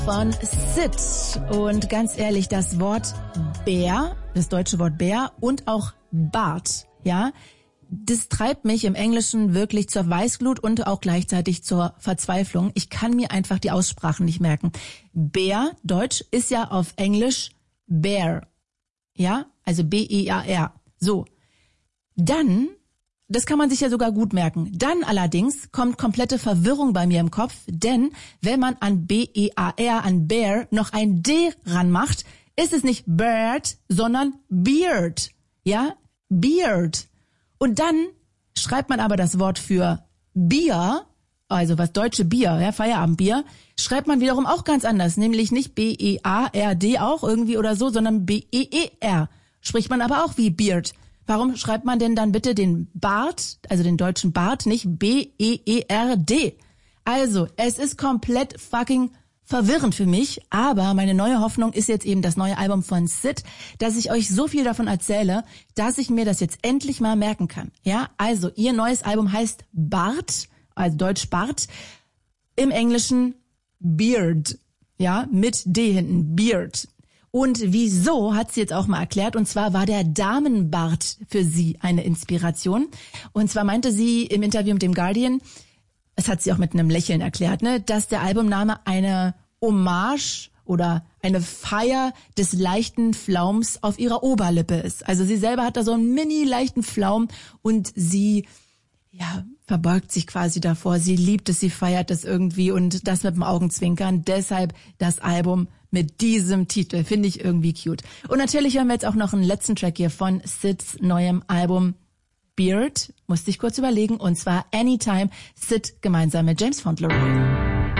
Von Sid. Und ganz ehrlich, das Wort Bär, das deutsche Wort Bär und auch Bart, ja, das treibt mich im Englischen wirklich zur Weißglut und auch gleichzeitig zur Verzweiflung. Ich kann mir einfach die Aussprachen nicht merken. Bär, Deutsch, ist ja auf Englisch Bear, ja, also B-E-A-R. So, dann, das kann man sich ja sogar gut merken. Dann allerdings kommt komplette Verwirrung bei mir im Kopf, denn wenn man an B-E-A-R, an Bear, noch ein D ranmacht, ist es nicht Bird, sondern Beard, ja, Beard. Und dann schreibt man aber das Wort für Bier, also was deutsche Bier, ja, Feierabendbier, schreibt man wiederum auch ganz anders, nämlich nicht B-E-A-R-D auch irgendwie oder so, sondern B-E-E-R. Spricht man aber auch wie Beard. Warum schreibt man denn dann bitte den Bart, also den deutschen Bart, nicht B-E-E-R-D? Also, es ist komplett fucking verwirrend für mich, aber meine neue Hoffnung ist jetzt eben das neue Album von Sid, dass ich euch so viel davon erzähle, dass ich mir das jetzt endlich mal merken kann. Ja, also ihr neues Album heißt Bart, also Deutsch Bart, im Englischen Beard, ja, mit D hinten, Beard. Und wieso, hat sie jetzt auch mal erklärt, und zwar war der Damenbart für sie eine Inspiration. Und zwar meinte sie im Interview mit dem Guardian, das hat sie auch mit einem Lächeln erklärt, ne, dass der Albumname eine Hommage oder eine Feier des leichten Flaums auf ihrer Oberlippe ist. Also sie selber hat da so einen mini leichten Flaum und sie, ja, verbeugt sich quasi davor. Sie liebt es, sie feiert es irgendwie und das mit dem Augenzwinkern. Deshalb das Album mit diesem Titel. Finde ich irgendwie cute. Und natürlich hören wir jetzt auch noch einen letzten Track hier von Sids neuem Album Beard. Musste ich kurz überlegen. Und zwar Anytime. Sid gemeinsam mit James Fauntleroy.